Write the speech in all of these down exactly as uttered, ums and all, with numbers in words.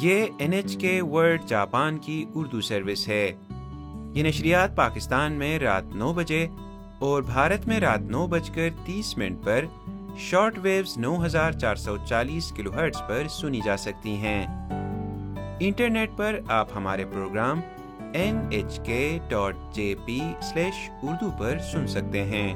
یہ N H کے world Japan کی اردو سروس ہے۔ یہ نشریات پاکستان میں رات نو بجے اور بھارت میں رات نو بج کر تیس منٹ پر شارٹ ویوز نو ہزار چار سو چالیس کلو ہرٹز پر سنی جا سکتی ہیں۔ انٹرنیٹ پر آپ ہمارے پروگرام این ایچ کے dot J P slash Urdu پر سن سکتے ہیں۔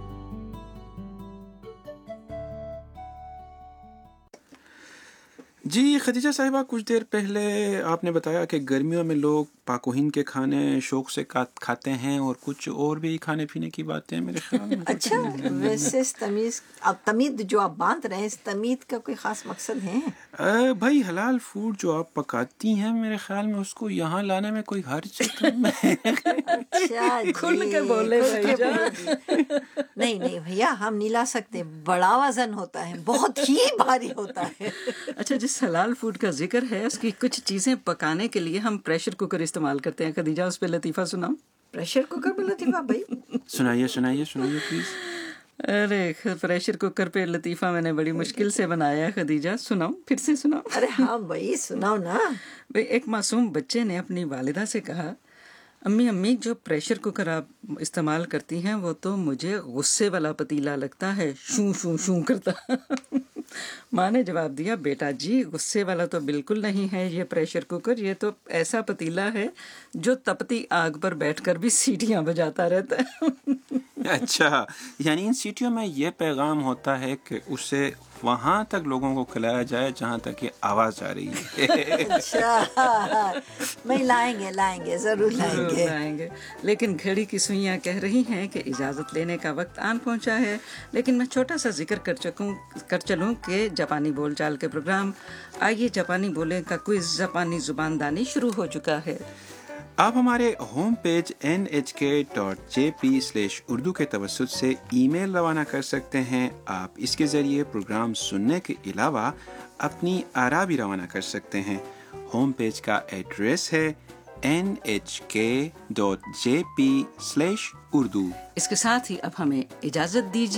جی خدیجہ صاحبہ، کچھ دیر پہلے آپ نے بتایا کہ گرمیوں میں لوگ پاک و ہند کے کھانے شوق سے کھاتے ہیں اور کچھ اور بھی کھانے پینے کی باتیں میرے خیال میں۔ اچھا، ویسے تمیز اب تمید جو آپ باندھ رہے ہیں، اس تمید کا کوئی خاص مقصد ہے؟ بھائی حلال فوڈ جو آپ پکاتی ہیں میرے خیال میں اس کو یہاں لانے میں کوئی حرج کھل کے بولے نہیں نہیں بھیا، ہم نہیں لا سکتے، بڑا وزن ہوتا ہے، بہت ہی بھاری ہوتا ہے۔ اچھا، جس حلال فوڈ کا ذکر ہے اس کی کچھ چیزیں پکانے کے لیے ہم پریشر کوکر استعمال کرتے ہیں۔ خدیجہ، اس پہ لطیفہ سناؤ۔ پریشر کوکر پہ لطیفہ بھائی سنائیے سنائیے سنائیے پلیز۔ ارے پریشر کوکر پہ لطیفہ میں نے بڑی مشکل سے بنایا ہے خدیجہ، سناؤ، پھر سے سناؤ۔ ارے ہاں بھائی سناؤ نا۔ بھئی، ایک معصوم بچے نے اپنی والدہ سے کہا، امی امی جو پریشر کوکر آپ استعمال کرتی ہیں وہ تو مجھے غصے والا پتیلا لگتا ہے، شوں شوں شوں کرتا۔ ماں نے جواب دیا، بیٹا جی غصے والا تو بالکل نہیں ہے یہ پریشر کوکر، یہ تو ایسا پتیلا ہے جو تپتی آگ پر بیٹھ کر بھی سیٹیاں بجاتا رہتا ہے۔ اچھا، یعنی ان سیٹیوں میں یہ پیغام ہوتا ہے کہ اسے وہاں تک لوگوں کو کھلایا جائے جہاں تک یہ آواز آ رہی ہے۔ اچھا، میں لائیں گے لائیں گے ضرور لائیں گے لائیں گے لیکن گھڑی کی سوئیاں کہہ رہی ہیں کہ اجازت لینے کا وقت آن پہنچا ہے، لیکن میں چھوٹا سا ذکر کر چکوں کر چلوں کہ جاپانی بول چال کے پروگرام آئیے جاپانی بولیں کا کوئز جاپانی زبان دانی شروع ہو چکا ہے۔ آپ ہمارے ہوم پیج این ایچ کے dot J P slash Urdu کے توسط سے ای میل روانہ کر سکتے ہیں۔ آپ اس کے ذریعے پروگرام سننے کے علاوہ اپنی آراء بھی روانہ کر سکتے ہیں۔ ہوم پیج کا ایڈریس ہے این ایچ کے dot J P slash Urdu. اس کے ساتھ ہی اب ہمیں اجازت دیجیے۔